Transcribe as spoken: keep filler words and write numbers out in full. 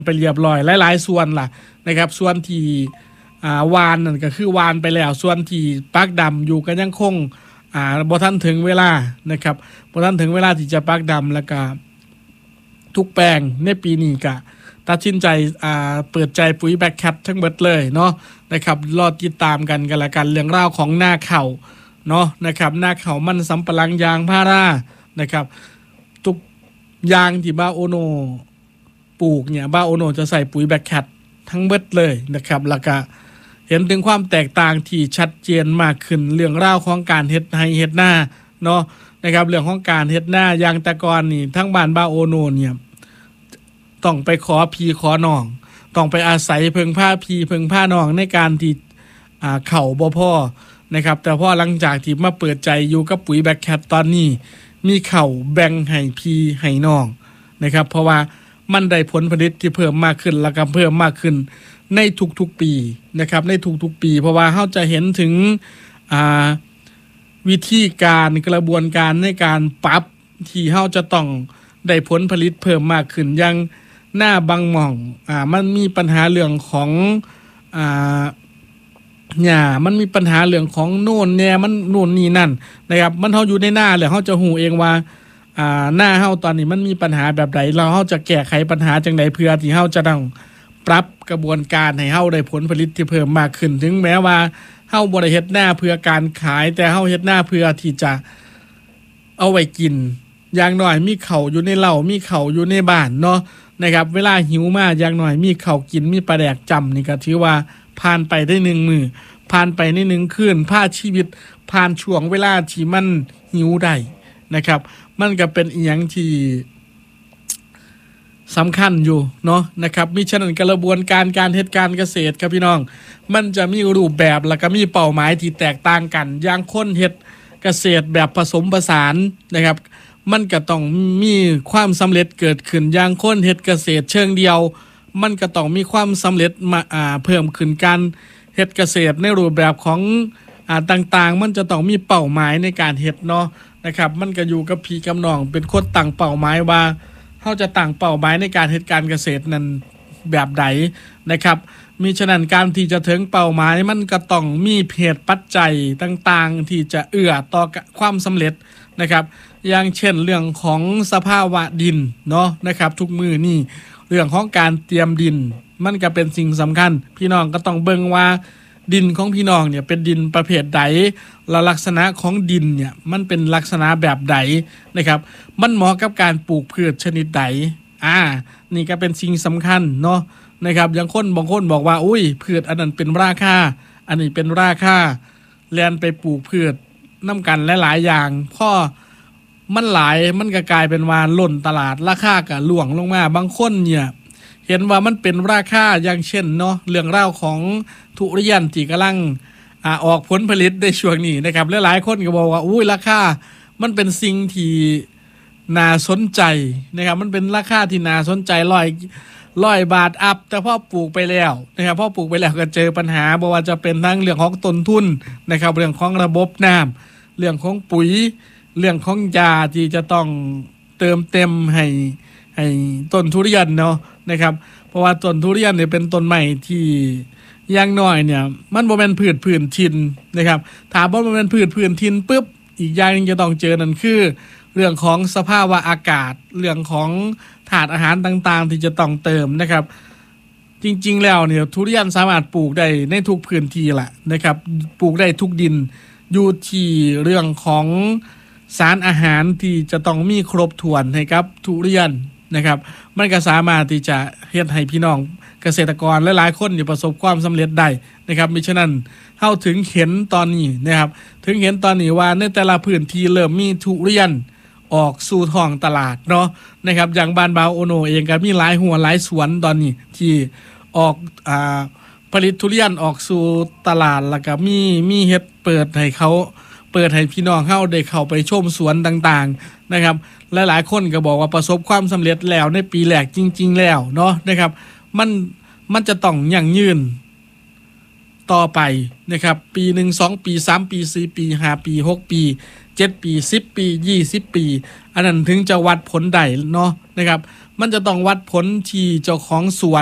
ไปเรียบร้อยหลายๆส่วนล่ะนะครับส่วนที่อ่าวานนั่นก็คือวานไปแล้วส่วนที่ปักดำอยู่ก็ยังคงอ่าบ่ทันถึงเวลานะครับบ่ทันถึงเวลาที่จะปักดำแล้วก็ทุกแปลงในปีนี้ก็ตัดสินใจอ่าเปิดใจปุ๋ยแบคแคททั้งหมดเลยเนาะนะครับรอติดตามกันกันละกันเรื่องราวของหน้าเข่าเนาะนะครับหน้าเข่ามันสำปะหลังยางพารานะครับทุกยางที่บาโอโนปลูกเนี่ยบาโอโนจะใส่ปุ๋ยแบคแคททั้งหมดเลยนะครับแล้วก็เห็นถึงความแตกต่างที่ชัดเจนมากขึ้นเรื่องราวของการเฮ็ดไร่เฮ็ดนาเนาะนะครับเรื่องของการเฮ็ดนาอย่างแต่ก่อนนี่ทั้งบ้านบาโอโนเนี่ยต้องไปขอพี่ขอน้องต้องไปอาศัยเพิ่งผ้าพี่เพิ่งผ้าน้องในการที่อ่าเข่าบ่พอนะครับแต่พอหลังจากที่มาเปิดใจอยู่กับปุ๋ยแบคแคทตอนนี้มีเข่าแบ่งให้พี่ให้น้องนะครับเพราะว่ามันได้ผลผลิตที่เพิ่มมากขึ้นและก็เพิ่มมากขึ้นในทุกๆปีนะครับในทุกๆปีเพราะว่าเราจะเห็นถึงอ่าวิธีการกระบวนการในการปรับที่เราจะต้องได้ผลผลิตเพิ่มมากขึ้นอย่างหน้าบางหม่องอ่ามันมีปัญหาเรื่องของอ่าหญ้ามันมีปัญหาเรื่องของโน่นแน่มันโน่นนี่นั่นนะครับมันเฮาอยู่ในหน้าแล้วเฮาจะฮู้เองว่าอ่าหน้าเฮาตอนนี้มันมีปัญหาแบบใดเราเฮาจะแก้ไขปัญหาจังไดเพื่อที่เฮาจะต้องปรับกระบวนการให้เฮาได้ผลผลิตที่เพิ่มมากขึ้นถึงแม้ว่าเฮาบ่ได้เฮ็ดหน้าเพื่อการขายแต่เฮาเฮ็ดหน้าเพื่อที่จะเอาไว้กินอย่างน้อยมีข้าวอยู่ในเหล้ามีข้าวอยู่ในบ้านเนาะนะครับเวลาหิวมาอย่างน้อยมีข้าวกินมีปลาแดกจำนี่ก็ถือว่าผ่านไปได้หนึ่งมื้อผ่านไปในหนึ่งคืนผ่านชีวิตผ่านช่วงเวลาที่มันหิวได้นะครับมันก็เป็นอีหยังที่สำคัญอยู่เนาะนะครับมิฉะนั้นกระบวนการการเฮ็ดการเกษตรครับพี่น้องมันจะมีรูปแบบแล้วก็มีเป้าหมายที่แตกต่างกันอย่างคนเฮ็ดเกษตรแบบผสมผสานนะครับมันก็ต้องมีความสำเร็จเกิดขึ้นอย่างคนเฮ็ดเกษตรเชิงเดียวมันก็ต้องมีความสำเร็จมาอ่าเพิ่มขึ้นการเฮ็ดเกษตรในรูปแบบของอ่าต่างๆมันจะต้องมีเป้าหมายในการเฮ็ดเนาะนะครับมันก็อยู่กับพี่กับน้องเป็นคนตั้งเป้าหมายว่าเฮาจะตั้งเป้าหมายในการเฮ็ดการเกษตรนั้นแบบใดนะครับมิฉะนั้นการที่จะถึงเป้าหมายมันก็ต้องมีเหตุปัจจัยต่างๆที่จะเอื้อต่อความสำเร็จนะครับอย่างเช่นเรื่องของสภาวะดินเนาะนะครับทุกมือนี่เรื่องของการเตรียมดินมันก็เป็นสิ่งสำคัญพี่น้องก็ต้องเบิ่งว่าดินของพี่น้องเนี่ยเป็นดินประเภทใดและลักษณะของดินเนี่ยมันเป็นลักษณะแบบใดนะครับมันเหมาะกับการปลูกพืชชนิดใดอ่านี่ก็เป็นสิ่งสำคัญเนาะนะครับอย่างคนบางคนบอกว่าอุ้ยพืชอันนั้นเป็นราคาอันนี้เป็นราคาแล่นไปปลูกพืชน้ำกันหลายๆอย่างพอมันหลายมันก็กลายเป็นว่าล้นตลาดราคาก็ล่วงลงมาบางคนเนี่ยเห็นว่ามันเป็นราคาอย่างเช่นเนาะเรื่องราวของทุเรียนที่กำลังอ่าออกผลผลิตในช่วงนี้นะครับหลายๆคนก็บอกว่าอุ้ยราคามันเป็นสิ่งที่น่าสนใจนะครับมันเป็นราคาที่น่าสนใจร้อยร้อยบาทอัพแต่พอปลูกไปแล้วนะครับพอปลูกไปแล้วก็เจอปัญหาบ่ว่าจะเป็นทั้งเรื่องของต้นทุนนะครับเรื่องของระบบน้ำเรื่องของปุ๋ยเรื่องของยาที่จะต้องเติมเต็มให้ให้ต้นทุเรียนเนาะนะครับเพราะว่าต้นทุเรียนเนี่ยเป็นต้นใหม่ที่อย่างน้อยเนี่ยมันบ่แม่นพืชพื้นถิ่นนะครับถ้าบ่แม่นพืชพื้นถิ่นปุ๊บอีกอย่างนึงจะต้องเจอนั่นคือเรื่องของสภาวะอากาศเรื่องของถาดอาหารต่างๆที่จะต้องเติมนะครับจริงๆแล้วเนี่ยทุเรียนสามารถปลูกได้ในทุกพื้นที่แหละนะครับปลูกได้ทุกดินอยู่ที่เรื่องของสารอาหารที่จะต้องมีครบถ้วนให้กับทุเรียนนะครับมันก็สามารถที่จะเฮ็ดให้พี่น้องเกษตรกรหลายๆคนเนี่ยประสบความสำเร็จได้นะครับมิฉะนั้นเฮาถึงเห็นตอนนี้นะครับถึงเห็นตอนนี้ว่าในแต่ละพื้นที่เริ่มมีทุเรียนออกสู่ท้องตลาดเนาะนะครับอย่างบ้านบาวโอโนเองก็มีหลายหัวหลายสวนตอนนี้ที่ออกอ่าผลิตทุเรียนออกสู่ตลาดแล้วก็มีมีเฮ็ดเปิดให้เขาเปิดให้พี่น้องเฮาได้เข้าไปชมสวนต่างๆนะครับหลายๆคนก็บอกว่าประสบความสำเร็จแล้วในปีแรกจริงๆแล้วเนาะนะครับมันมันจะต้องยั่งยืนต่อไปนะครับปีหนึ่ง สองปีสามปีสี่ปีห้าปีหกปีเจ็ดปีสิบปียี่สิบปีอันนั้นถึงจะวัดผลได้เนาะนะครับมันจะต้องวัดผลที่เจ้าของสวน